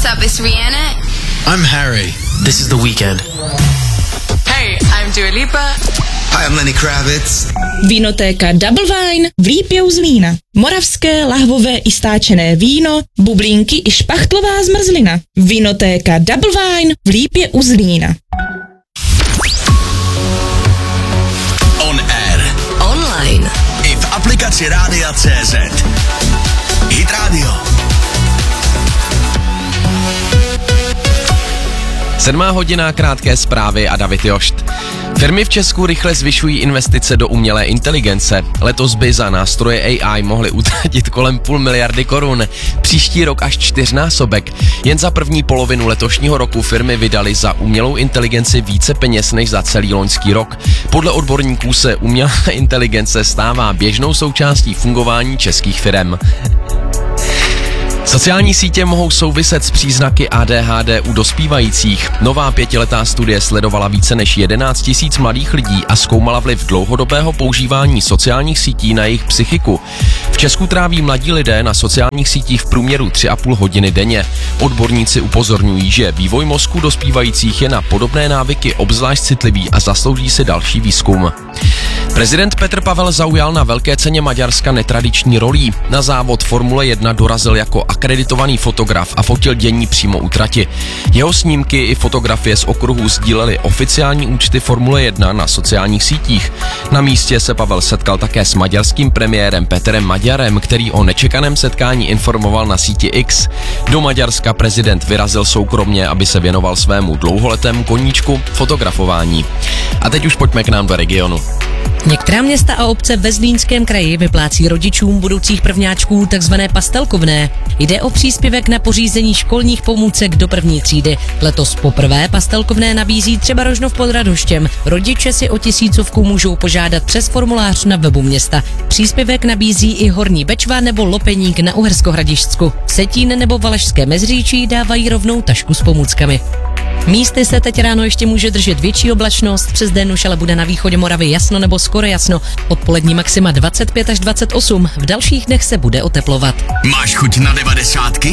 up? It's Rihanna. I'm Harry. This is The Weeknd. Hey, I'm Dua Lipa. Hi, I'm Lenny Kravitz. Vínotéka Double Wine v Lípě u Zlína. Moravské, lahvové i stáčené víno, bublinky i špachtlová zmrzlina. Vínotéka Double Wine v Lípě u Zlína. On air. Online. I v aplikaci Rádia.cz. Hit Radio. 7:00, krátké zprávy a David Jošt. Firmy v Česku rychle zvyšují investice do umělé inteligence. Letos by za nástroje AI mohly utratit kolem 0,5 miliardy korun. Příští rok až 4násobek. Jen za první polovinu letošního roku firmy vydaly za umělou inteligenci více peněz než za celý loňský rok. Podle odborníků se umělá inteligence stává běžnou součástí fungování českých firem. Sociální sítě mohou souviset s příznaky ADHD u dospívajících. Nová 5letá studie sledovala více než 11 000 mladých lidí a zkoumala vliv dlouhodobého používání sociálních sítí na jejich psychiku. V Česku tráví mladí lidé na sociálních sítích v průměru 3,5 hodiny denně. Odborníci upozorňují, že vývoj mozku dospívajících je na podobné návyky obzvlášť citlivý a zaslouží si další výzkum. Prezident Petr Pavel zaujal na Velké ceně Maďarska netradiční rolí. Na závod Formule 1 dorazil jako akreditovaný fotograf a fotil dění přímo u trati. Jeho snímky i fotografie z okruhu sdílely oficiální účty Formule 1 na sociálních sítích. Na místě se Pavel setkal také s maďarským premiérem Petrem Maďarem, který o nečekaném setkání informoval na síti X. Do Maďarska prezident vyrazil soukromně, aby se věnoval svému dlouholetému koníčku fotografování. A teď už pojďme k nám do regionu. Některá města a obce ve Zlínském kraji vyplácí rodičům budoucích prvňáčků takzvané pastelkovné. Jde o příspěvek na pořízení školních pomůcek do první třídy. Letos poprvé pastelkovné nabízí třeba Rožnov pod Radhoštěm. Rodiče si o 1000 můžou požádat přes formulář na webu města. Příspěvek nabízí i Horní Bečva nebo Lopeník na Uherskohradišťsku. Vsetín nebo Valašské Meziříčí dávají rovnou tašku s pomůckami. Místy se teď ráno ještě může držet větší oblačnost, přes den už ale bude na východě Moravy jasno nebo skoro jasno. Odpolední maxima 25 až 28, v dalších dnech se bude oteplovat. Máš chuť na 90?